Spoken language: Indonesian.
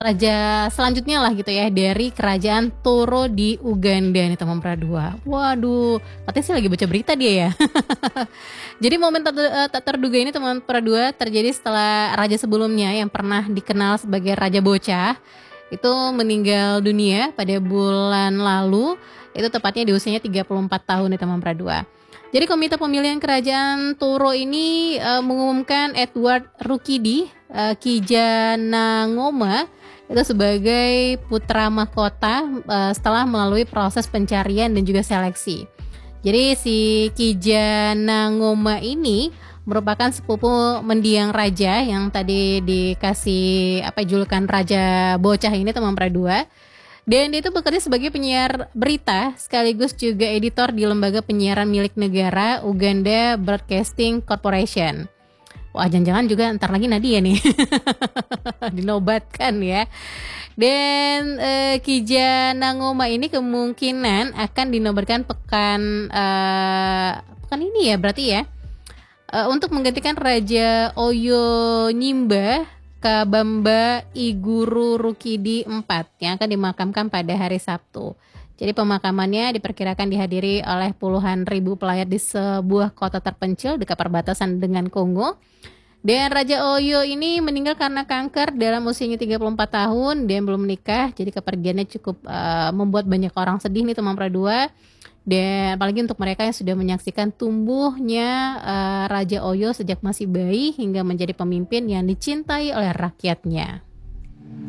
raja selanjutnya lah gitu ya dari kerajaan Toro di Uganda nih teman Pradua. Waduh, katanya sih lagi baca berita dia ya. Jadi momen tak terduga ini teman Pradua terjadi setelah raja sebelumnya yang pernah dikenal sebagai Raja Bocah itu meninggal dunia pada bulan lalu, itu tepatnya di usianya 34 tahun nih teman Pradua. Jadi komite pemilihan kerajaan Toro ini mengumumkan Edward Rukidi Kijanangoma itu sebagai putra mahkota setelah melalui proses pencarian dan juga seleksi. Jadi si Kijanangoma ini merupakan sepupu mendiang raja yang tadi dikasih julukan Raja Bocah ini teman Pradua. Dan dia itu bekerja sebagai penyiar berita sekaligus juga editor di lembaga penyiaran milik negara Uganda Broadcasting Corporation. Wah, jangan-jangan juga ntar lagi Nadia nih dinobatkan ya. Dan Kijanangoma ini kemungkinan akan dinobatkan pekan ini ya berarti ya, untuk menggantikan Raja Oyo Nyimba Kabamba Iguru Rukidi IV yang akan dimakamkan pada hari Sabtu. Jadi pemakamannya diperkirakan dihadiri oleh puluhan ribu pelayat di sebuah kota terpencil dekat perbatasan dengan Kongo. Dan Raja Oyo ini meninggal karena kanker dalam usianya 34 tahun dan belum menikah. Jadi kepergiannya cukup membuat banyak orang sedih nih teman Pradua. Dan apalagi untuk mereka yang sudah menyaksikan tumbuhnya Raja Oyo sejak masih bayi hingga menjadi pemimpin yang dicintai oleh rakyatnya.